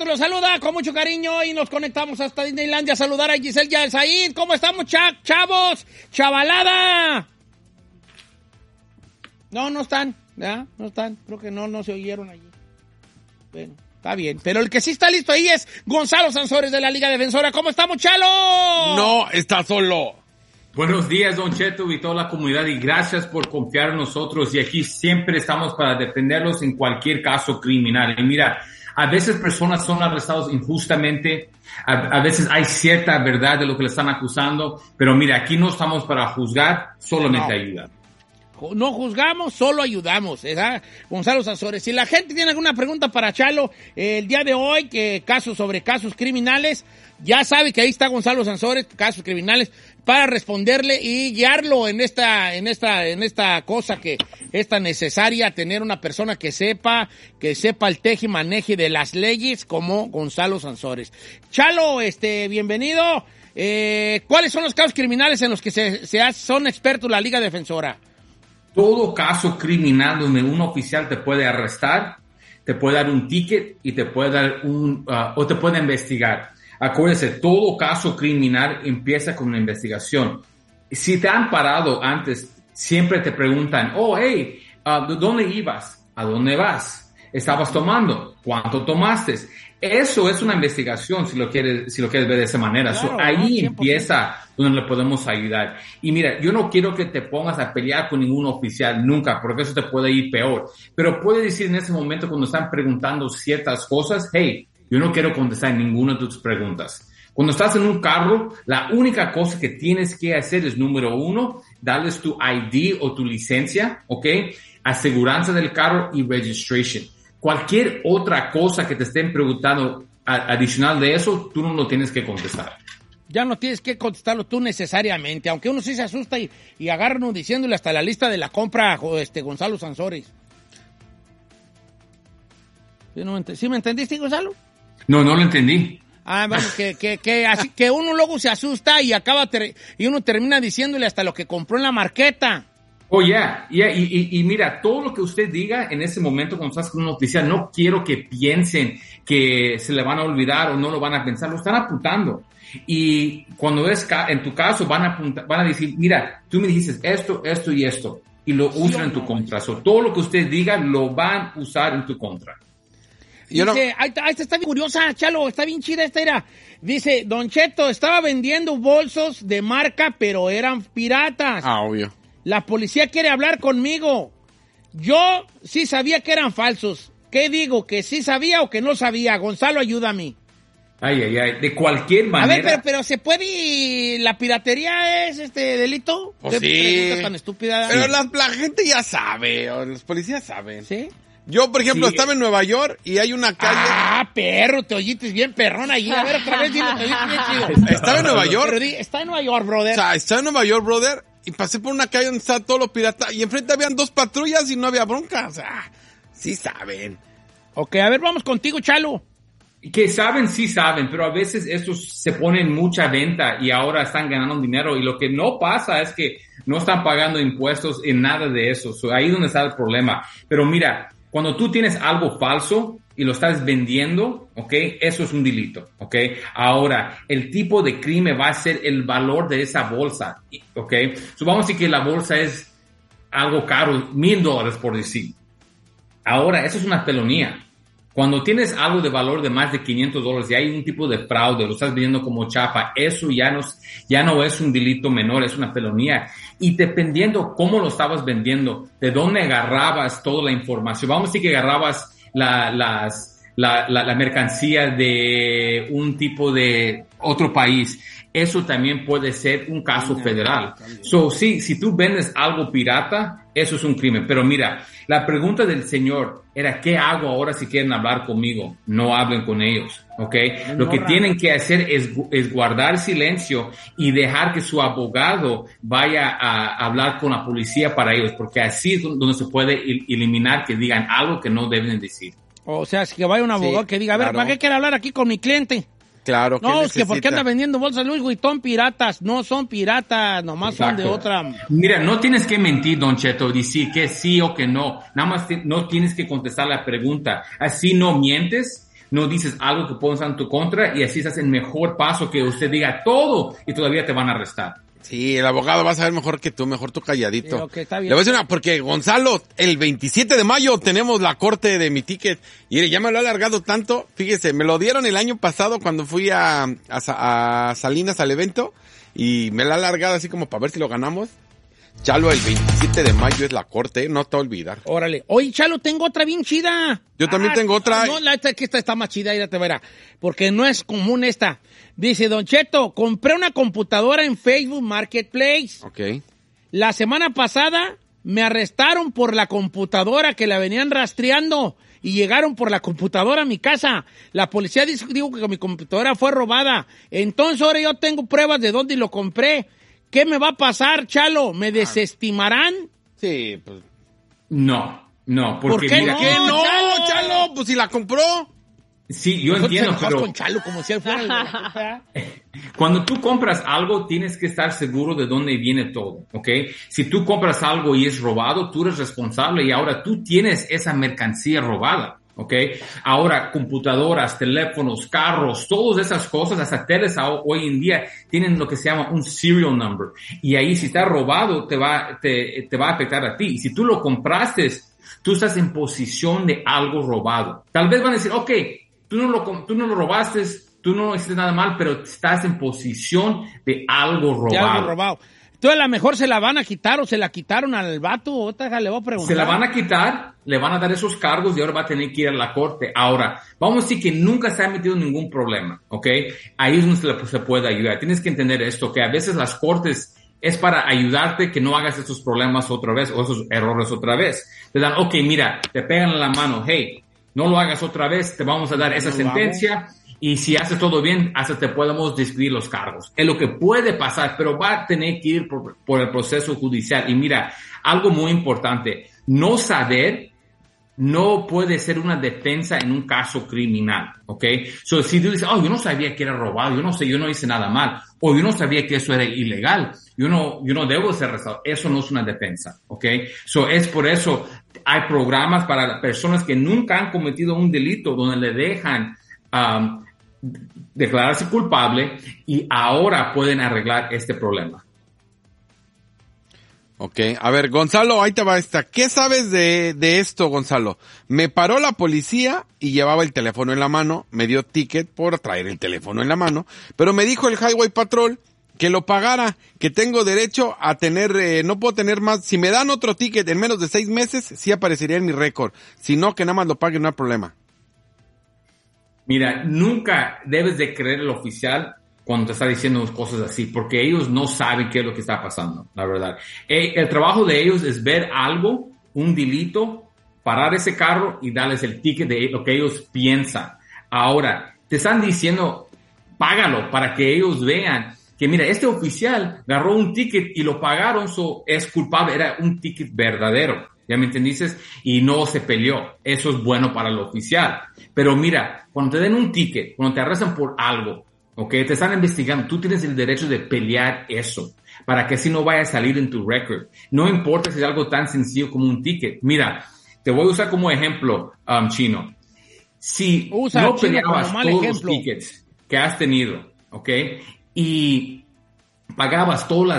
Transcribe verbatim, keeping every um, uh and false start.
los saluda con mucho cariño y nos conectamos hasta Disneylandia a saludar a Giselle y a Said. ¿Cómo estamos, cha- chavos? ¡Chavalada! No, no están, ¿ya? No están. Creo que no, no se oyeron allí. Bueno, está bien. Pero el que sí está listo ahí es Gonzalo Sansores de la Liga Defensora. ¿Cómo estamos, Chalo? No, está solo. Buenos días, Don Cheto y toda la comunidad, y gracias por confiar en nosotros. Y aquí siempre estamos para defenderlos en cualquier caso criminal. Y mira, a veces personas son arrestadas injustamente, a, a veces hay cierta verdad de lo que le están acusando, pero mira, aquí no estamos para juzgar, solamente No. ayudar. No juzgamos, solo ayudamos, ¿verdad? Gonzalo Sansores. Si la gente tiene alguna pregunta para Chalo, eh, el día de hoy, que casos sobre casos criminales, ya sabe que ahí está Gonzalo Sansores, casos criminales, para responderle y guiarlo en esta, en esta, en esta cosa que es tan necesaria, tener una persona que sepa, que sepa el teje y maneje de las leyes como Gonzalo Sansores. Chalo, este, bienvenido. Eh, ¿cuáles son los casos criminales en los que se, se hace, son expertos la Liga Defensora? Todo caso criminal donde un oficial te puede arrestar, te puede dar un ticket y te puede dar un, uh, o te puede investigar. Acuérdese, todo caso criminal empieza con una investigación. Si te han parado antes, siempre te preguntan, oh, hey, uh, ¿dónde ibas? ¿A dónde vas? ¿Estabas tomando? ¿Cuánto tomaste? Eso es una investigación, si lo quieres, si lo quieres ver de esa manera. Claro, so, ahí ¿no? empieza donde le podemos ayudar. Y mira, yo no quiero que te pongas a pelear con ningún oficial nunca, porque eso te puede ir peor. Pero puede decir en ese momento cuando están preguntando ciertas cosas, hey, yo no quiero contestar ninguna de tus preguntas. Cuando estás en un carro, la única cosa que tienes que hacer es, número uno, darles tu I D o tu licencia, ¿ok? Aseguranza del carro y registration. Cualquier otra cosa que te estén preguntando a, adicional de eso, tú no lo tienes que contestar. Ya no tienes que contestarlo tú necesariamente, aunque uno sí se asusta y, y agarra uno diciéndole hasta la lista de la compra, este Gonzalo Sansores. ¿Sí, no me, ent- ¿Sí me entendiste, Gonzalo? No, no lo entendí. Ah, vamos, que, que, que, así, que uno luego se asusta y acaba ter- y uno termina diciéndole hasta lo que compró en la marqueta. Oh, yeah, yeah. Y, y, y mira, todo lo que usted diga en ese momento cuando estás con un oficial, no quiero que piensen que se le van a olvidar o no lo van a pensar, lo están apuntando. Y cuando es ca- en tu caso van a apuntar, van a decir, mira, tú me dijiste esto, esto y esto, y lo Sí, usan en tu no, contra. So, todo lo que usted diga lo van a usar en tu contra. Dice, Yo no- ahí está, esta está bien curiosa, Chalo, está bien chida esta era. Dice, Don Cheto, estaba vendiendo bolsos de marca, pero eran piratas. Ah, obvio. La policía quiere hablar conmigo. Yo sí sabía que eran falsos. ¿Qué digo? ¿Que sí sabía o que no sabía? Gonzalo, ayúdame. Ay, ay, ay. De cualquier A manera. ver, pero, pero ¿se puede y la piratería es este delito? Pues ¿Qué sí. pregunta tan estúpida? Pero la, la gente ya sabe, o los policías saben. ¿Sí? Yo, por ejemplo, Sí. estaba en Nueva York y hay una calle... Ah, perro, te oyites bien perrón allí. A ver, otra vez, dile, te oyites bien chido. Estaba en Nueva York. Pero di, está en Nueva York, brother. O sea, estaba en Nueva York, brother, y pasé por una calle donde estaba todo lo pirata, y enfrente habían dos patrullas y no había bronca. O sea, sí saben. Ok, a ver, vamos contigo, Chalo. Que saben, sí saben, pero a veces estos se ponen mucha venta y ahora están ganando dinero y lo que no pasa es que no están pagando impuestos en nada de eso. So, ahí es donde está el problema. Pero mira, cuando tú tienes algo falso y lo estás vendiendo, ¿ok? Eso es un delito, ¿ok? Ahora, el tipo de crimen va a ser el valor de esa bolsa, ¿ok? So, vamos a decir que la bolsa es algo caro, mil dólares por decir. Ahora, eso es una felonía. Cuando tienes algo de valor de más de quinientos dólares y hay un tipo de fraude, lo estás vendiendo como chapa, eso ya no, ya no es un delito menor, es una felonía. Y dependiendo cómo lo estabas vendiendo, de dónde agarrabas toda la información, vamos a decir que agarrabas la, las, la, la, la mercancía de un tipo de otro país, eso también puede ser un caso federal. So, sí, si tú vendes algo pirata, eso es un crimen. Pero mira, la pregunta del señor era, ¿qué hago ahora si quieren hablar conmigo? No hablen con ellos, ¿ok? Lo que tienen que hacer es, es guardar silencio y dejar que su abogado vaya a hablar con la policía para ellos, porque así es donde se puede eliminar que digan algo que no deben decir. O sea, si que vaya un abogado Sí, que diga, a ver, claro. ¿para qué quiere hablar aquí con mi cliente? Claro, No, ¿qué es que ¿por qué necesita? anda vendiendo bolsas Louis Vuitton piratas? No son piratas, nomás Exacto. son de otra. Mira, no tienes que mentir, Don Cheto, decir que sí o que no. Nada más te- no tienes que contestar la pregunta. Así no mientes, no dices algo que pueda usar en tu contra y así estás en mejor paso que usted diga todo y todavía te van a arrestar. Sí, el abogado va a saber mejor que tú, mejor tú calladito. Sí, okay, está bien. Le voy a decir una, porque Gonzalo, el veintisiete de mayo tenemos la corte de mi ticket. Y ya me lo ha alargado tanto, fíjese, me lo dieron el año pasado cuando fui a, a, a Salinas al evento. Y me la ha alargado así como para ver si lo ganamos. Chalo, el veintisiete de mayo es la corte, no te va a olvidar. Órale. Oye, Chalo, tengo otra bien chida. Yo también ah, tengo otra. No, la esta, que esta está más chida, ya te verá. Porque no es común esta. Dice, Don Cheto, compré una computadora en Facebook Marketplace. Ok. La semana pasada me arrestaron por la computadora que la venían rastreando y llegaron por la computadora a mi casa. La policía dijo, dijo que mi computadora fue robada. Entonces ahora yo tengo pruebas de dónde lo compré. ¿Qué me va a pasar, Chalo? ¿Me desestimarán? Sí, pues. No, no, porque ¿Por qué mira, no? ¿Qué no, Chalo? Chalo? Pues si la compró. sí, yo Nosotros entiendo, enojamos pero con Chalo como si él fuera el... cuando tú compras algo, tienes que estar seguro de dónde viene todo, ¿ok? Si tú compras algo y es robado, tú eres responsable y ahora tú tienes esa mercancía robada, ¿ok? Ahora, computadoras, teléfonos, carros, todas esas cosas, hasta teles hoy en día tienen lo que se llama un serial number. Y ahí si está robado, te va, te, te va a afectar a ti. Y si tú lo compraste, tú estás en posición de algo robado. Tal vez van a decir, ok, tú no lo, tú no lo robaste, tú no hiciste nada mal, pero estás en posición de algo robado. De algo robado. Entonces, a lo mejor se la van a quitar o se la quitaron al vato. Otra, le voy a preguntar. Se la van a quitar, le van a dar esos cargos y ahora va a tener que ir a la corte. Ahora, vamos a decir que nunca se ha metido ningún problema, ¿ok? Ahí es donde se, le, se puede ayudar. Tienes que entender esto, que a veces las cortes es para ayudarte que no hagas esos problemas otra vez o esos errores otra vez. Te dan, ok, mira, te pegan en la mano, hey, no lo hagas otra vez, te vamos a dar esa sentencia. Y si haces todo bien, hasta te podemos despedir los cargos. Es lo que puede pasar, pero va a tener que ir por, por el proceso judicial. Y mira, algo muy importante, no saber no puede ser una defensa en un caso criminal, ¿ok? So, si tú dices, oh, yo no sabía que era robado, yo no sé, yo no hice nada mal, o yo no sabía que eso era ilegal, yo no, yo no debo ser arrestado, eso no es una defensa, ¿ok? So, es por eso hay programas para personas que nunca han cometido un delito donde le dejan um, declararse culpable y ahora pueden arreglar este problema. Ok, a ver, Gonzalo, ahí te va esta. ¿Qué sabes de, de esto, Gonzalo? Me paró la policía y llevaba el teléfono en la mano, me dio ticket por traer el teléfono en la mano, pero me dijo el Highway Patrol que lo pagara, que tengo derecho a tener, eh, no puedo tener más, si me dan otro ticket en menos de seis meses, sí aparecería en mi récord, si no, que nada más lo pague, no hay problema. Mira, nunca debes de creer el oficial cuando te está diciendo cosas así, porque ellos no saben qué es lo que está pasando, la verdad. El, el trabajo de ellos es ver algo, un delito, parar ese carro y darles el ticket de lo que ellos piensan. Ahora, te están diciendo, págalo para que ellos vean que, mira, este oficial agarró un ticket y lo pagaron, so es culpable, era un ticket verdadero. ¿Ya me entendiste? Y no se peleó. Eso es bueno para el oficial. Pero mira, cuando te den un ticket, cuando te arrestan por algo, ¿ok? Te están investigando, tú tienes el derecho de pelear eso, para que así no vaya a salir en tu récord. No importa si es algo tan sencillo como un ticket. Mira, te voy a usar como ejemplo, um, Chino. Si Usa no Chino peleabas como mal todos ejemplo. los tickets que has tenido, ¿ok? Y pagabas todas